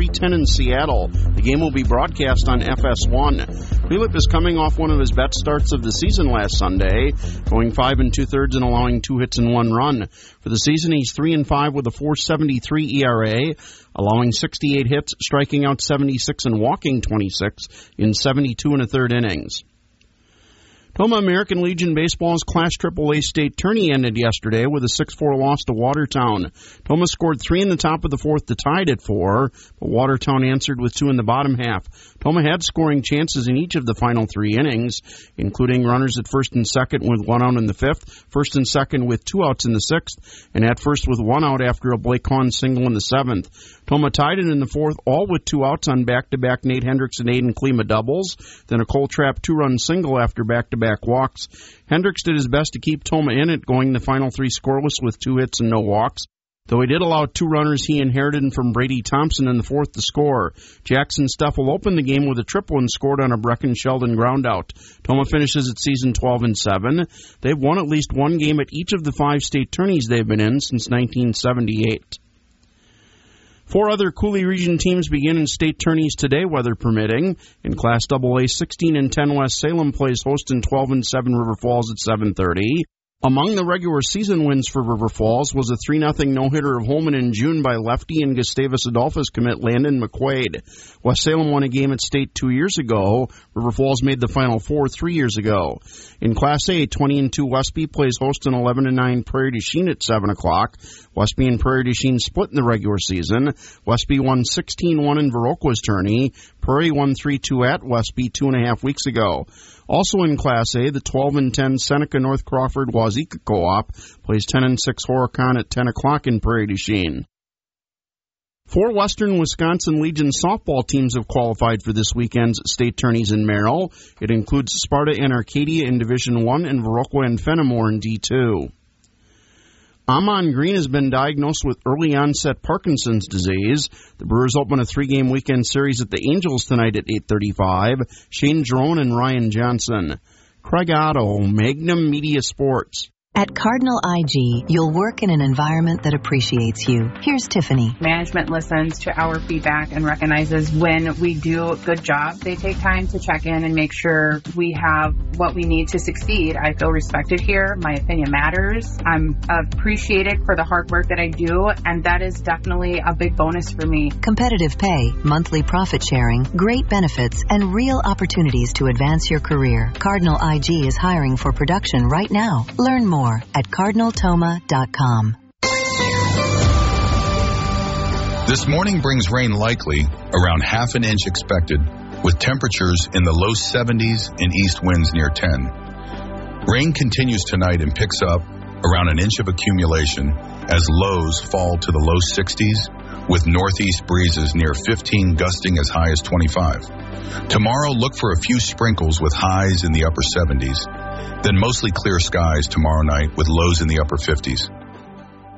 3:10 in Seattle. The game will be broadcast on FS1. Prelip is coming off one of his best starts of the season last Sunday, going 5 2/3 and allowing 2 hits and 1 run. For the season, he's 3-5 with a 4.73 ERA, allowing 68 hits, striking out 76 and walking 26 in 72 1/3 innings. Tomah American Legion Baseball's Class AAA state tourney ended yesterday with a 6-4 loss to Watertown. Tomah scored 3 in the top of the fourth to tie it at 4, but Watertown answered with 2 in the bottom half. Tomah had scoring chances in each of the final 3 innings, including runners at first and second with 1 out in the 5th, first and second with 2 outs in the 6th, and at first with 1 out after a Blake Hahn single in the 7th. Tomah tied it in the 4th, all with 2 outs on back-to-back Nate Hendricks and Aiden Klima doubles, then a Cole Trapp 2-run single after back-to-back walks. Hendricks did his best to keep Tomah in it, going the final 3 scoreless with 2 hits and no walks, though he did allow 2 runners he inherited from Brady Thompson in the 4th to score. Jackson Steffel opened the game with a triple and scored on a Brecken Sheldon groundout. Tomah finishes its season 12-7. They've won at least 1 game at each of the 5 state tourneys they've been in since 1978. 4 other Coulee Region teams begin in state tourneys today, weather permitting. In Class AA, 16-10 West Salem plays host in 12-7 River Falls at 7:30. Among the regular season wins for River Falls was a 3-0 no-hitter of Holman in June by lefty and Gustavus Adolphus commit Landon McQuaid. West Salem won a game at state 2 years ago. River Falls made the Final Four 3 years ago. In Class A, 20-2 Westby plays host in 11-9 Prairie du Chien at 7 o'clock. Westby and Prairie du Chien split in the regular season. Westby won 16-1 in Viroqua's tourney. Prairie won 3-2 at Westby 2.5 weeks ago. Also in Class A, the 12-10 Seneca North Crawford Wazeeka Co-op plays 10-6 Horicon at 10 o'clock in Prairie du Chien. 4 Western Wisconsin Legion softball teams have qualified for this weekend's state tourneys in Merrill. It includes Sparta and Arcadia in Division I and Viroqua and Fenimore in D2. Amon Green has been diagnosed with early-onset Parkinson's disease. The Brewers open a 3-game weekend series at the Angels tonight at 8:35. Shane Jerome and Ryan Johnson. Craig Otto, Magnum Media Sports. At Cardinal IG, you'll work in an environment that appreciates you. Here's Tiffany. Management listens to our feedback and recognizes when we do a good job. They take time to check in and make sure we have what we need to succeed. I feel respected here. My opinion matters. I'm appreciated for the hard work that I do, and that is definitely a big bonus for me. Competitive pay, monthly profit sharing, great benefits, and real opportunities to advance your career. Cardinal IG is hiring for production right now. Learn more at cardinaltoma.com. This morning brings rain likely, around ½ an inch expected, with temperatures in the low 70s and east winds near 10. Rain continues tonight and picks up around an inch of accumulation as lows fall to the low 60s, with northeast breezes near 15 gusting as high as 25. Tomorrow, look for a few sprinkles with highs in the upper 70s. Then mostly clear skies tomorrow night with lows in the upper 50s.